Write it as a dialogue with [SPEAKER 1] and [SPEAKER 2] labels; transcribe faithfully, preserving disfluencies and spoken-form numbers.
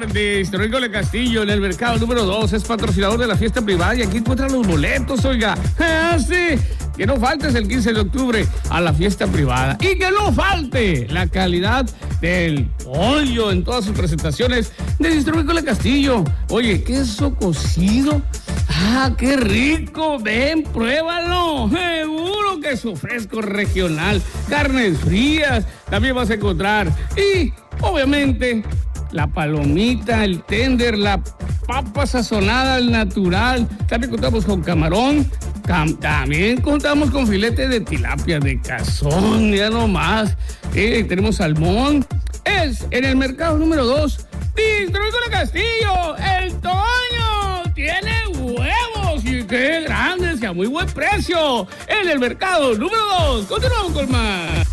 [SPEAKER 1] de Historical Castillo en el mercado número dos. Es patrocinador de la fiesta privada y aquí encuentran los boletos, oiga. Ah, sí. Que no faltes el quince de octubre a la fiesta privada. Y que no falte la calidad del pollo en todas sus presentaciones de Historical Castillo. Oye, queso cocido. ¡Ah, qué rico! Ven, pruébalo. Seguro que es fresco regional. Carnes frías también vas a encontrar. Y, obviamente, la palomita, el tender, la papa sazonada al natural. También contamos con camarón. Cam- también contamos con filete de tilapia, de cazón, ya nomás. Eh, tenemos salmón. Es en el mercado número dos. Historical Castillo, el Toño tiene huevos y qué grandes y a muy buen precio. En el mercado número dos. Continuamos con más.